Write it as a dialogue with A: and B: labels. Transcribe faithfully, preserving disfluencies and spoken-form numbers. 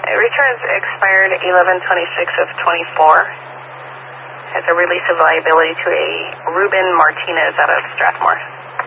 A: Returns expired eleven twenty-six of twenty-four. As a release of liability to a Ruben Martinez out of Strathmore.